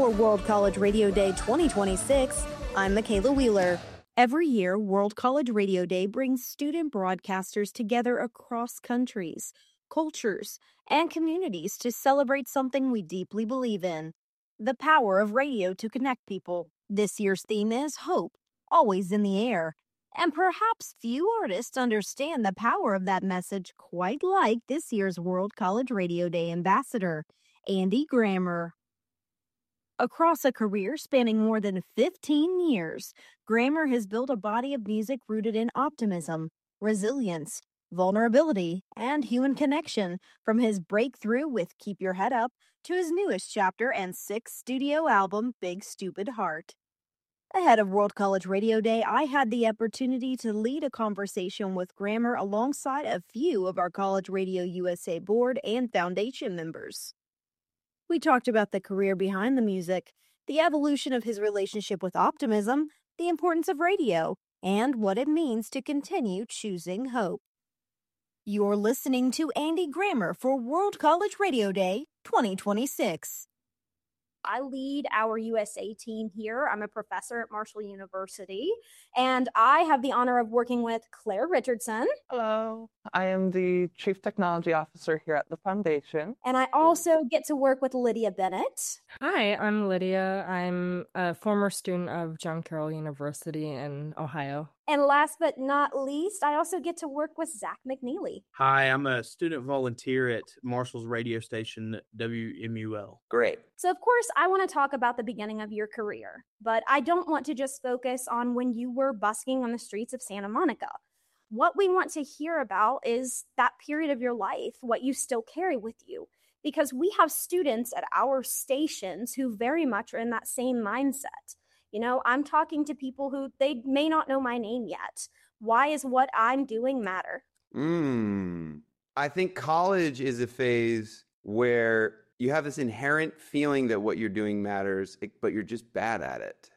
For World College Radio Day 2026, I'm Michaela Wheeler. Every year, World College Radio Day brings student broadcasters together across countries, cultures, and communities to celebrate something we deeply believe in: the power of radio to connect people. This year's theme is Hope, Always in the Air. And perhaps few artists understand the power of that message quite like this year's World College Radio Day ambassador, Andy Grammer. Across a career spanning more than 15 years, Grammer has built a body of music rooted in optimism, resilience, vulnerability, and human connection, from his breakthrough with Keep Your Head Up to his newest chapter and sixth studio album, Big Stupid Heart. Ahead of World College Radio Day, I had the opportunity to lead a conversation with Grammer alongside a few of our College Radio USA board and foundation members. We talked about the career behind the music, the evolution of his relationship with optimism, the importance of radio, and what it means to continue choosing hope. You're listening to Andy Grammer for World College Radio Day 2026. I lead our USA team here. I'm a professor at Marshall University, and I have the honor of working with Claire Richardson. Hello, I am the Chief Technology Officer here at the Foundation. And I also get to work with Lydia Bennett. Hi, I'm Lydia. I'm a former student of John Carroll University in Ohio. And last but not least, I also get to work with Zach McNeely. Hi, I'm a student volunteer at Marshall's radio station, WMUL. Great. So, of course, I want to talk about the beginning of your career, but I don't want to just focus on when you were busking on the streets of Santa Monica. What we want to hear about is that period of your life, what you still carry with you, because we have students at our stations who very much are in that same mindset. You know, I'm talking to people who they may not know my name yet. Why is what I'm doing matter? I think college is a phase where you have this inherent feeling that what you're doing matters, but you're just bad at it.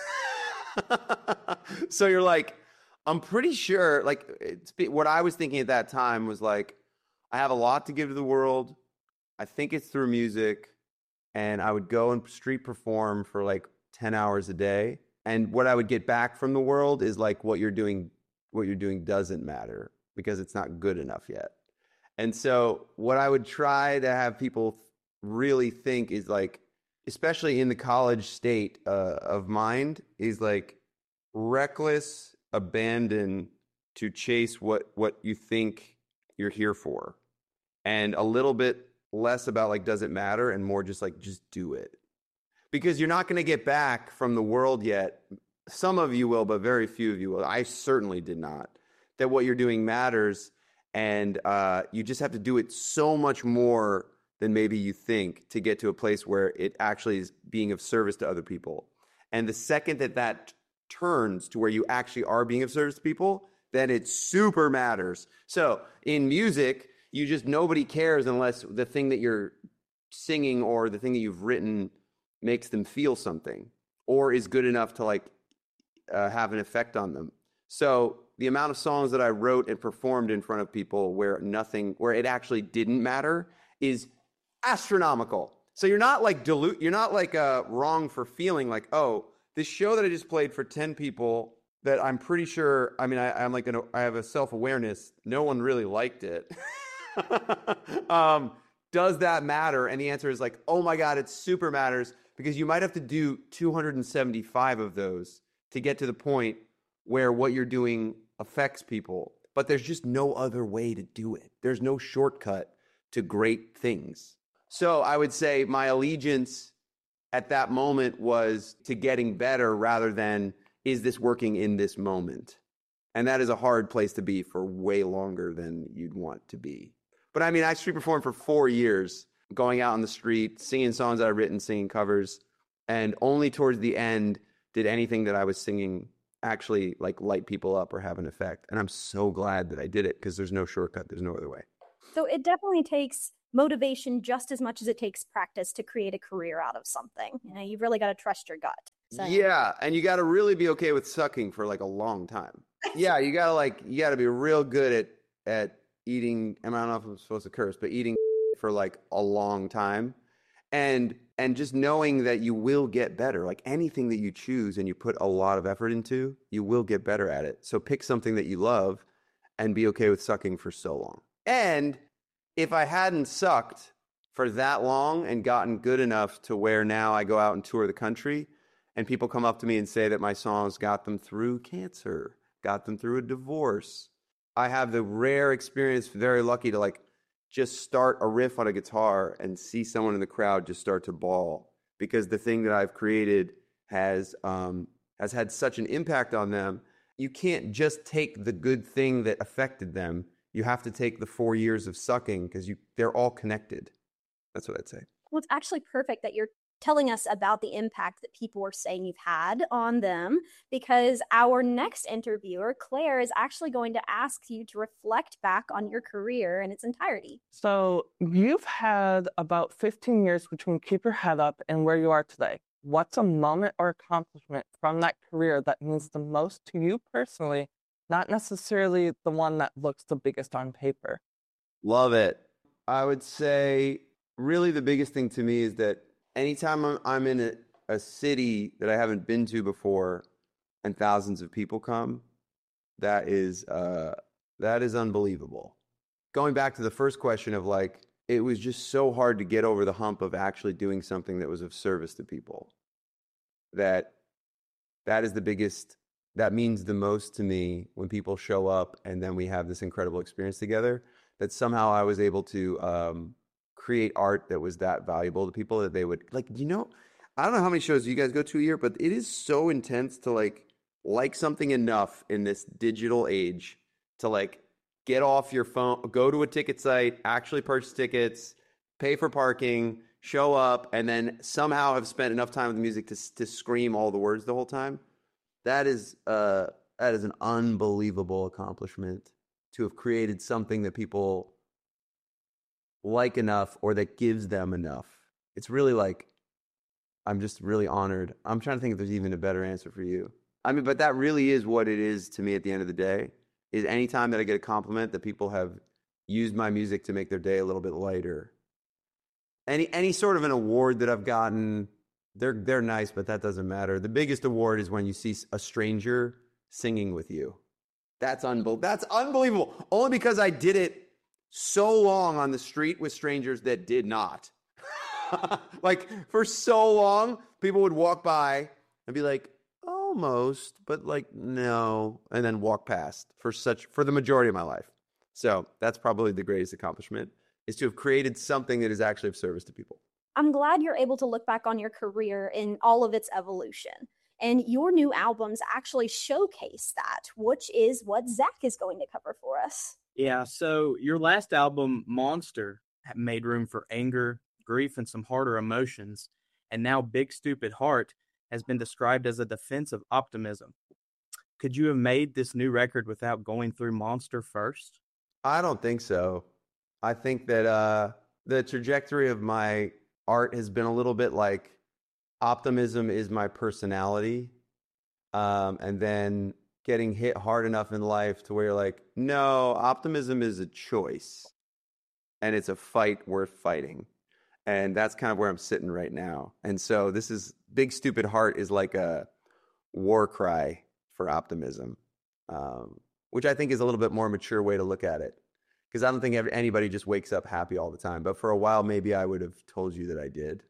So you're like, I'm pretty sure, like, what I was thinking at that time was like, I have a lot to give to the world. I think it's through music. And I would go and street perform for like 10 hours a day. And what I would get back from the world is like, what you're doing doesn't matter because it's not good enough yet. And so what I would try to have people really think is like, especially in the college state of mind, is like reckless abandon to chase what you think you're here for. And a little bit less about like, does it matter? And more just like, just do it. Because you're not going to get back from the world yet. Some of you will, but very few of you will. I certainly did not. That what you're doing matters, and you just have to do it so much more than maybe you think to get to a place where it actually is being of service to other people. And the second that turns to where you actually are being of service to people, then it super matters. So in music, nobody cares unless the thing that you're singing or the thing that you've written makes them feel something or is good enough to like have an effect on them. So the amount of songs that I wrote and performed in front of people where it actually didn't matter is astronomical. So you're not like wrong for feeling like, oh, this show that I just played for 10 people that I'm pretty sure, I mean, I have a self-awareness. No one really liked it. Does that matter? And the answer is like, oh my God, it super matters, because you might have to do 275 of those to get to the point where what you're doing affects people. But there's just no other way to do it. There's no shortcut to great things. So I would say my allegiance at that moment was to getting better rather than, is this working in this moment? And that is a hard place to be for way longer than you'd want to be. But I mean, I street performed for 4 years, going out on the street, singing songs I'd written, singing covers. And only towards the end did anything that I was singing actually like light people up or have an effect. And I'm so glad that I did it, because there's no shortcut. There's no other way. So it definitely takes motivation just as much as it takes practice to create a career out of something. You know, you've really got to trust your gut. So. Yeah. And you got to really be okay with sucking for like a long time. Yeah. You got to be real good at eating. I don't know if I'm supposed to curse, but eating for like a long time. And And just knowing that you will get better, like anything that you choose and you put a lot of effort into, you will get better at it. So pick something that you love and be okay with sucking for so long. And if I hadn't sucked for that long and gotten good enough to where now I go out and tour the country and people come up to me and say that my songs got them through cancer, got them through a divorce. I have the rare experience, very lucky to like just start a riff on a guitar and see someone in the crowd just start to bawl because the thing that I've created has had such an impact on them. You can't just take the good thing that affected them. You have to take the 4 years of sucking because they're all connected. That's what I'd say. Well, it's actually perfect that you're telling us about the impact that people are saying you've had on them, because our next interviewer, Claire, is actually going to ask you to reflect back on your career in its entirety. So you've had about 15 years between Keep Your Head Up and where you are today. What's a moment or accomplishment from that career that means the most to you personally, not necessarily the one that looks the biggest on paper? Love it. I would say really the biggest thing to me is that anytime I'm in a city that I haven't been to before and thousands of people come, that is unbelievable. Going back to the first question of like, it was just so hard to get over the hump of actually doing something that was of service to people. That is the biggest, that means the most to me when people show up and then we have this incredible experience together, that somehow I was able to create art that was that valuable to people that they would like, I don't know how many shows you guys go to a year, but it is so intense to like something enough in this digital age to like get off your phone, go to a ticket site, actually purchase tickets, pay for parking, show up, and then somehow have spent enough time with the music to scream all the words the whole time. That is an unbelievable accomplishment to have created something that people like enough or that gives them enough. It's really like, I'm just really honored. I'm trying to think if there's even a better answer for you. I mean, but that really is what it is to me at the end of the day, is anytime that I get a compliment that people have used my music to make their day a little bit lighter. Any sort of an award that I've gotten, they're nice, but that doesn't matter. The biggest award is when you see a stranger singing with you. That's unbelievable. Only because I did it so long on the street with strangers that did not. Like for so long, people would walk by and be like, almost, but like, no, and then walk past for the majority of my life. So that's probably the greatest accomplishment, is to have created something that is actually of service to people. I'm glad you're able to look back on your career in all of its evolution. And your new albums actually showcase that, which is what Zach is going to cover for us. Yeah, so your last album, Monster, made room for anger, grief, and some harder emotions. And now Big Stupid Heart has been described as a defense of optimism. Could you have made this new record without going through Monster first? I don't think so. I think that the trajectory of my art has been a little bit like optimism is my personality. And then getting hit hard enough in life to where you're like, no, optimism is a choice. And it's a fight worth fighting. And that's kind of where I'm sitting right now. And so this is Big Stupid Heart is like a war cry for optimism, which I think is a little bit more mature way to look at it. Because I don't think anybody just wakes up happy all the time. But for a while, maybe I would have told you that I did.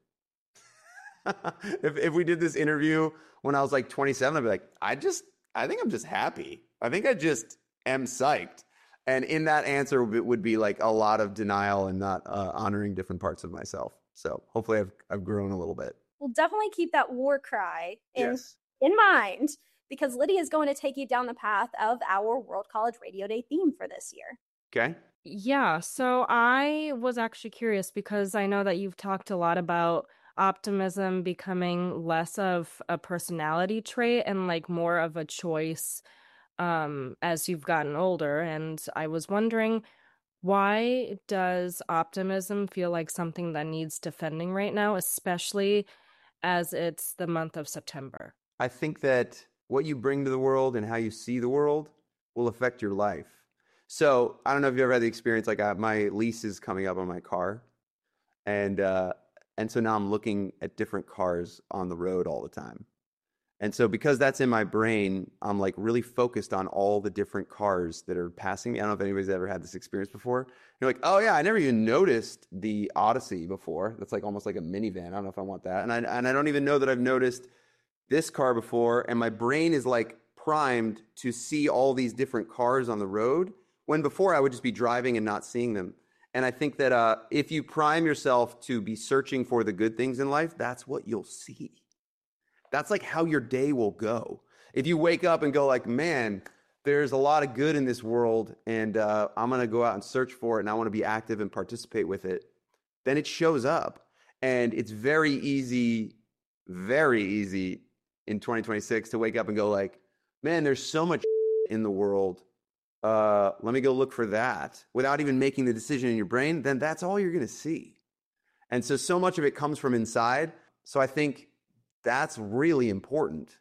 If we did this interview when I was like 27, I'd be like, I think I'm just happy. I think I just am psyched. And in that answer would be like a lot of denial and not honoring different parts of myself. So hopefully I've grown a little bit. We'll definitely keep that war cry in Yes. mind, because Lydia is going to take you down the path of our World College Radio Day theme for this year. Okay. Yeah, so I was actually curious because I know that you've talked a lot about optimism becoming less of a personality trait and like more of a choice as you've gotten older. And I was wondering, why does optimism feel like something that needs defending right now, especially as it's the month of September? I think that what you bring to the world and how you see the world will affect your life. So I don't know if you ever had the experience, like my lease is coming up on my car, and And so now I'm looking at different cars on the road all the time. And so because that's in my brain, I'm like really focused on all the different cars that are passing me. I don't know if anybody's ever had this experience before. You're like, oh yeah, I never even noticed the Odyssey before. That's like almost like a minivan. I don't know if I want that. And I don't even know that I've noticed this car before. And my brain is like primed to see all these different cars on the road, when before I would just be driving and not seeing them. And I think that if you prime yourself to be searching for the good things in life, that's what you'll see. That's like how your day will go. If you wake up and go like, man, there's a lot of good in this world, and I'm going to go out and search for it, and I want to be active and participate with it, then it shows up. And it's very easy in 2026 to wake up and go like, man, there's so much in the world. Let me go look for that without even making the decision in your brain. Then that's all you're going to see. And so much of it comes from inside. So I think that's really important,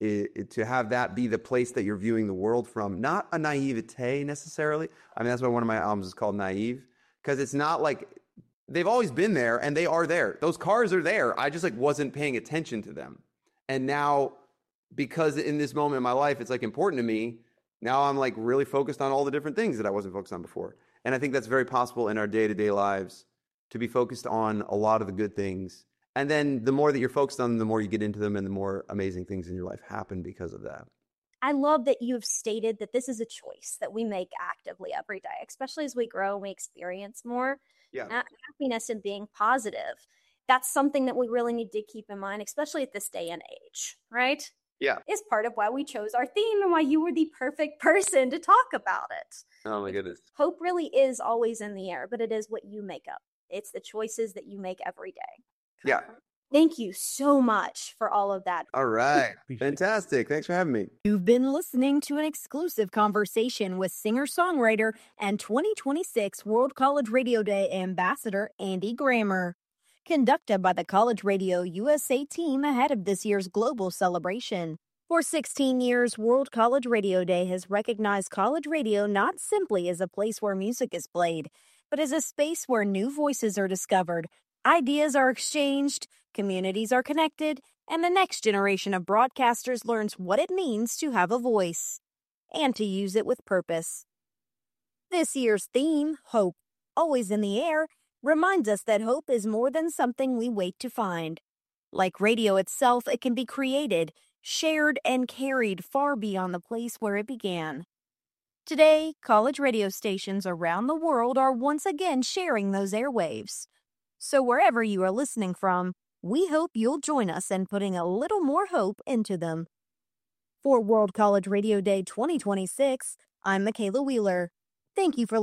to have that be the place that you're viewing the world from, not a naivete necessarily. I mean, that's why one of my albums is called Naive, because it's not like they've always been there and they are there. Those cars are there. I just like wasn't paying attention to them. And now, because in this moment in my life, it's like important to me, now I'm like really focused on all the different things that I wasn't focused on before. And I think that's very possible in our day-to-day lives, to be focused on a lot of the good things. And then the more that you're focused on them, the more you get into them, and the more amazing things in your life happen because of that. I love that you have stated that this is a choice that we make actively every day, especially as we grow and we experience more. Yeah. Happiness and being positive. That's something that we really need to keep in mind, especially at this day and age, right? Yeah. Is part of why we chose our theme and why you were the perfect person to talk about it. Oh my goodness. Hope really is always in the air, but it is what you make up. It's the choices that you make every day. Yeah. Thank you so much for all of that. All right. Fantastic. Thanks for having me. You've been listening to an exclusive conversation with singer-songwriter and 2026 World College Radio Day ambassador Andy Grammer, conducted by the College Radio USA team ahead of this year's global celebration. For 16 years, World College Radio Day has recognized college radio not simply as a place where music is played, but as a space where new voices are discovered, ideas are exchanged, communities are connected, and the next generation of broadcasters learns what it means to have a voice and to use it with purpose. This year's theme, Hope, Always in the Air, reminds us that hope is more than something we wait to find. Like radio itself, it can be created, shared, and carried far beyond the place where it began. Today, college radio stations around the world are once again sharing those airwaves. So wherever you are listening from, we hope you'll join us in putting a little more hope into them. For World College Radio Day 2026, I'm Michaela Wheeler. Thank you for